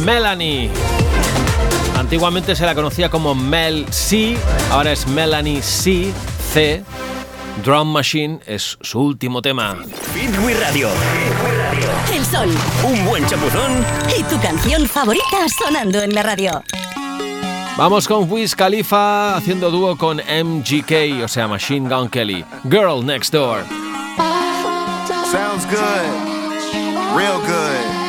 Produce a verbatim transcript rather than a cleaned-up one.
Melanie. Antiguamente se la conocía como Mel C, ahora es Melanie C. C. Drum Machine es su último tema. Hit We Radio. El sol. Un buen chapuzón. Y tu canción favorita sonando en la radio. Vamos con Wiz Khalifa haciendo dúo con M G K, o sea, Machine Gun Kelly. Girl Next Door. Sounds good. Real good.